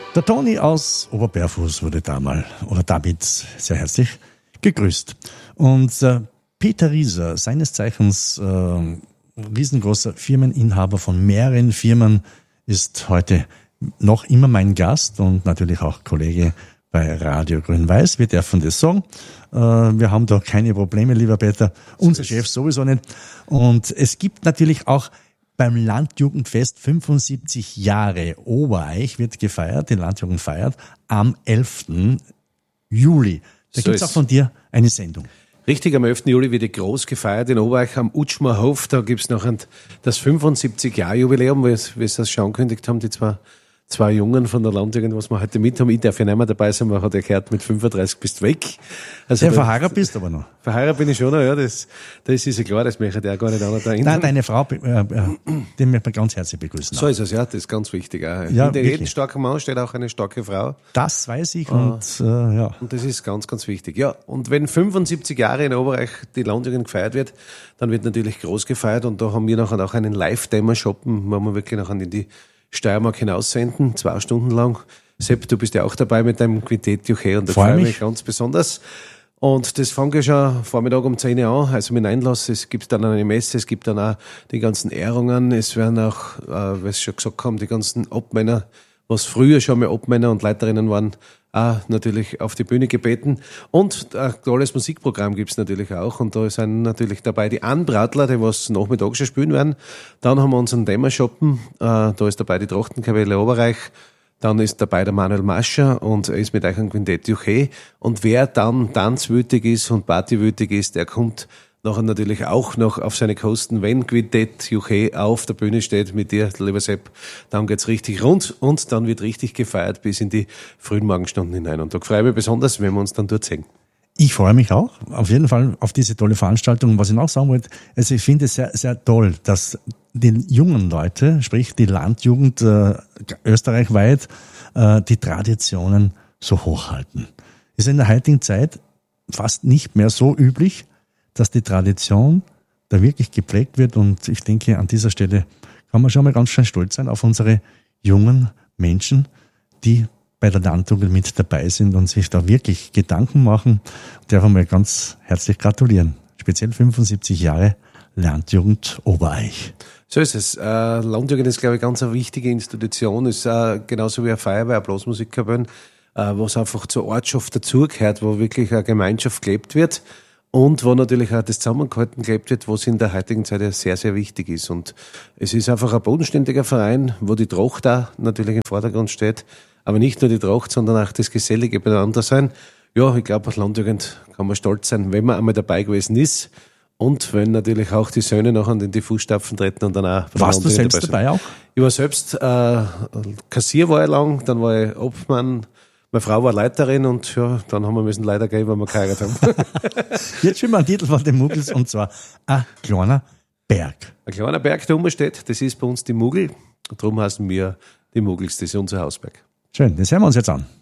Der Toni aus Oberberfuß wurde damit sehr herzlich gegrüßt. Und Peter Rieser, seines Zeichens riesengroßer Firmeninhaber von mehreren Firmen, ist heute noch immer mein Gast und natürlich auch Kollege bei Radio Grün-Weiß. Wir dürfen das sagen. Wir haben da keine Probleme, lieber Peter. Unser Chef sowieso nicht. Und es gibt natürlich auch beim Landjugendfest 75 Jahre Obereich wird gefeiert, die Landjugend feiert, am 11. Juli. Da gibt's auch von dir eine Sendung. Richtig, am 11. Juli wird groß gefeiert in Obereich am Utschmerhof. Da gibt's noch das 75-Jahr-Jubiläum, wie es das schon angekündigt haben, die zwei Jungen von der Landjugend, was wir heute mit haben. Ich darf ja nicht mehr dabei sein, man hat ja gehört, mit 35 bist du weg. Also ja, verheiratet bist du aber noch. Verheiratet bin ich schon noch, ja, das ist ja klar, das möchte ich ja gar nicht anders da Nein, deine Frau, die möchte man ganz herzlich begrüßen. So ist es, ja, das ist ganz wichtig. Auch. Ja, hinter jedem starken Mann steht auch eine starke Frau. Das weiß ich ja. Und das ist ganz, ganz wichtig. Ja, und wenn 75 Jahre in Oberreich die Landjugend gefeiert wird, dann wird natürlich groß gefeiert und da haben wir nachher auch einen Live-Demo-Shoppen, wo wir wirklich nachher in die Steiermark hinaussenden, 2 Stunden lang. Sepp, du bist ja auch dabei mit deinem Quintett Juche und da freue ich mich ganz besonders. Und das fängt ja schon Vormittag um 10 Uhr an, also mit Einlass. Es gibt dann eine Messe, es gibt dann auch die ganzen Ehrungen. Es werden auch, was schon gesagt haben, die ganzen Obmänner, was früher schon mal Obmänner und Leiterinnen waren, auch natürlich auf die Bühne gebeten. Und ein tolles Musikprogramm gibt's natürlich auch. Und da sind natürlich dabei die Anbratler, die was Nachmittag schon spielen werden. Dann haben wir unseren Dämmerschoppen, da ist dabei die Trochtenkapelle Oberreich. Dann ist dabei der Manuel Mascher und er ist mit euch ein Quintett Juche. Und wer dann tanzwütig ist und partywütig ist, der kommt nachher natürlich auch noch auf seine Kosten, wenn Quintett Juche auf der Bühne steht mit dir, lieber Sepp, dann geht's richtig rund und dann wird richtig gefeiert bis in die frühen Morgenstunden hinein. Und da freue ich mich besonders, wenn wir uns dann dort sehen. Ich freue mich auch, auf jeden Fall auf diese tolle Veranstaltung. Was ich noch sagen wollte, also ich finde es sehr, sehr toll, dass die jungen Leute, sprich die Landjugend österreichweit, die Traditionen so hochhalten. Ist in der heutigen Zeit fast nicht mehr so üblich, dass die Tradition da wirklich gepflegt wird und ich denke, an dieser Stelle kann man schon mal ganz schön stolz sein auf unsere jungen Menschen, die bei der Landjugend mit dabei sind und sich da wirklich Gedanken machen. Ich darf einmal ganz herzlich gratulieren. Speziell 75 Jahre Landjugend Obereich. So ist es. Landjugend ist, glaube ich, ganz eine wichtige Institution. Ist genauso wie eine Feuerwehr, eine Blasmusikkapelle, was einfach zur Ortschaft dazugehört, wo wirklich eine Gemeinschaft gelebt wird. Und wo natürlich auch das Zusammenhalten gelebt wird, was in der heutigen Zeit ja sehr, sehr wichtig ist. Und es ist einfach ein bodenständiger Verein, wo die Tracht auch natürlich im Vordergrund steht. Aber nicht nur die Tracht, sondern auch das gesellige Beieinander sein. Ja, ich glaube, als Landjugend kann man stolz sein, wenn man einmal dabei gewesen ist. Und wenn natürlich auch die Söhne noch in die Fußstapfen treten und dann auch... Warst du selbst dabei auch? Ich war selbst, Kassier war ich lang, dann war ich Obmann. Meine Frau war Leiterin und ja, dann haben wir müssen leider gehen, weil wir geheiratet haben. Jetzt schon mal ein Titel von den Muggels und zwar ein kleiner Berg. Ein kleiner Berg, der oben steht, das ist bei uns die Muggel. Und darum heißen wir die Muggels, das ist unser Hausberg. Schön, das hören wir uns jetzt an.